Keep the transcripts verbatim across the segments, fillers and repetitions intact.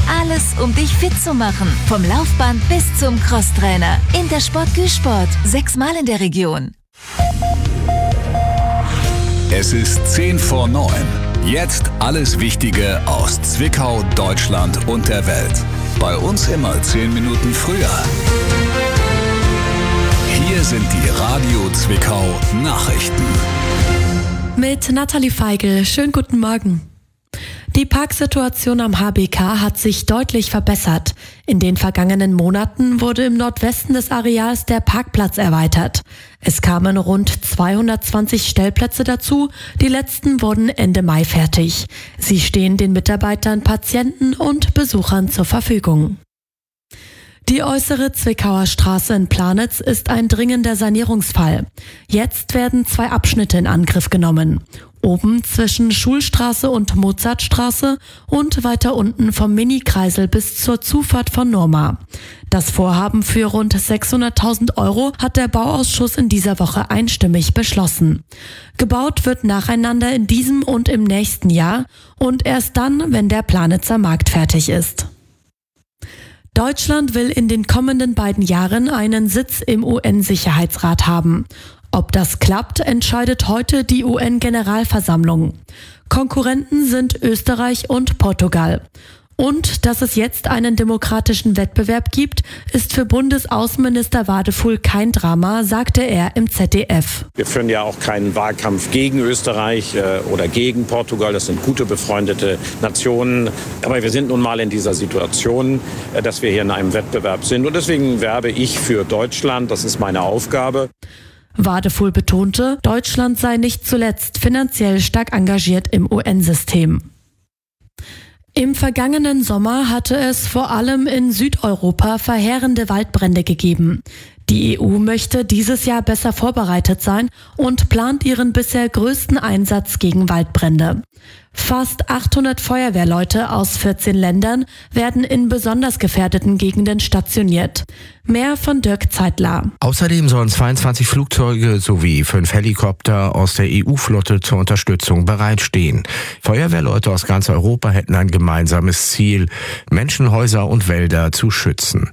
Alles, um dich fit zu machen. Vom Laufband bis zum Crosstrainer. Intersport Güsport. Sechsmal in der Region. Es ist zehn vor neun. Jetzt alles Wichtige aus Zwickau, Deutschland und der Welt. Bei uns immer zehn Minuten früher. Hier sind die Radio Zwickau Nachrichten. Mit Nathalie Feigl. Schönen guten Morgen. Die Parksituation am H B K hat sich deutlich verbessert. In den vergangenen Monaten wurde im Nordwesten des Areals der Parkplatz erweitert. Es kamen rund zweihundertzwanzig Stellplätze dazu. Die letzten wurden Ende Mai fertig. Sie stehen den Mitarbeitern, Patienten und Besuchern zur Verfügung. Die äußere Zwickauer Straße in Planitz ist ein dringender Sanierungsfall. Jetzt werden zwei Abschnitte in Angriff genommen. Oben zwischen Schulstraße und Mozartstraße und weiter unten vom Mini-Kreisel bis zur Zufahrt von Nurma. Das Vorhaben für rund sechshunderttausend Euro hat der Bauausschuss in dieser Woche einstimmig beschlossen. Gebaut wird nacheinander in diesem und im nächsten Jahr und erst dann, wenn der Planitzer Markt fertig ist. Deutschland will in den kommenden beiden Jahren einen Sitz im U N-Sicherheitsrat haben. Ob das klappt, entscheidet heute die U N-Generalversammlung. Konkurrenten sind Österreich und Portugal. Und dass es jetzt einen demokratischen Wettbewerb gibt, ist für Bundesaußenminister Wadefuhl kein Drama, sagte er im Z D F. Wir führen ja auch keinen Wahlkampf gegen Österreich äh, oder gegen Portugal. Das sind gute, befreundete Nationen. Aber wir sind nun mal in dieser Situation, äh, dass wir hier in einem Wettbewerb sind. Und deswegen werbe ich für Deutschland. Das ist meine Aufgabe. Wadefuhl betonte, Deutschland sei nicht zuletzt finanziell stark engagiert im U N-System. Im vergangenen Sommer hatte es vor allem in Südeuropa verheerende Waldbrände gegeben. Die E U möchte dieses Jahr besser vorbereitet sein und plant ihren bisher größten Einsatz gegen Waldbrände. Fast achthundert Feuerwehrleute aus vierzehn Ländern werden in besonders gefährdeten Gegenden stationiert. Mehr von Dirk Zeitler. Außerdem sollen zweiundzwanzig Flugzeuge sowie fünf Helikopter aus der E U-Flotte zur Unterstützung bereitstehen. Feuerwehrleute aus ganz Europa hätten ein gemeinsames Ziel, Menschen, Häuser und Wälder zu schützen.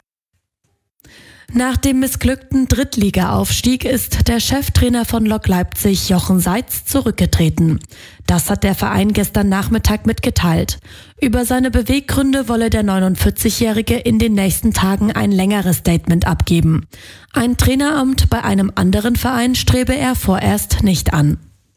Nach dem missglückten Drittliga-Aufstieg ist der Cheftrainer von Lok Leipzig, Jochen Seitz, zurückgetreten. Das hat der Verein gestern Nachmittag mitgeteilt. Über seine Beweggründe wolle der neunundvierzigjährige in den nächsten Tagen ein längeres Statement abgeben. Ein Traineramt bei einem anderen Verein strebe er vorerst nicht an.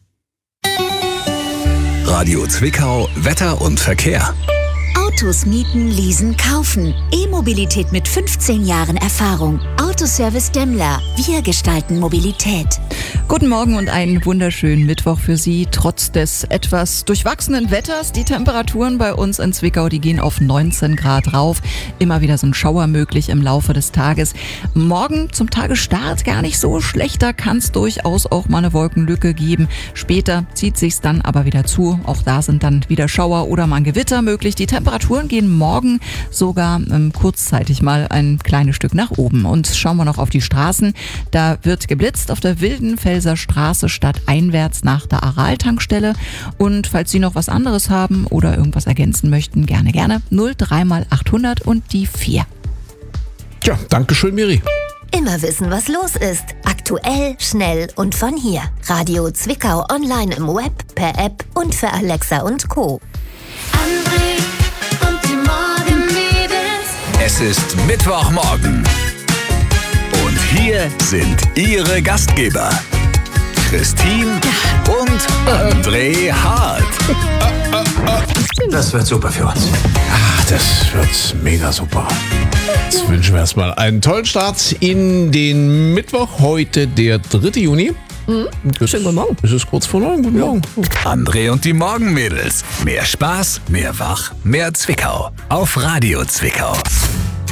Radio Zwickau, Wetter und Verkehr. Autos mieten, leasen, kaufen. E-Mobilität mit fünfzehn Jahren Erfahrung. Autoservice Demmler. Wir gestalten Mobilität. Guten Morgen und einen wunderschönen Mittwoch für Sie. Trotz des etwas durchwachsenen Wetters, die Temperaturen bei uns in Zwickau, die gehen auf neunzehn Grad rauf. Immer wieder so ein Schauer möglich im Laufe des Tages. Morgen zum Tagesstart gar nicht so schlecht. Da kann es durchaus auch mal eine Wolkenlücke geben. Später zieht sich's dann aber wieder zu. Auch da sind dann wieder Schauer oder mal ein Gewitter möglich. Die Temperaturen gehen morgen sogar ähm, kurzzeitig mal ein kleines Stück nach oben. Und schauen wir noch auf die Straßen. Da wird geblitzt auf der Wildenfelser Straße stadteinwärts nach der Aral-Tankstelle. Und falls Sie noch was anderes haben oder irgendwas ergänzen möchten, gerne, gerne null drei mal achthundert und die vier. Tja, danke schön, Miri. Immer wissen, was los ist. Aktuell, schnell und von hier. Radio Zwickau online im Web, per App und für Alexa und Co. André und die Morgenmädels. Es ist Mittwochmorgen. Und hier sind Ihre Gastgeber. Christine und André Hart. Das wird super für uns. Ach, das wird mega super. Jetzt wünschen wir erstmal einen tollen Start in den Mittwoch, heute der dritte Juni. Mhm. Schönen guten Morgen. Es ist kurz vor neun. Guten Morgen. André und die Morgenmädels. Mehr Spaß, mehr Wach, mehr Zwickau. Auf Radio Zwickau.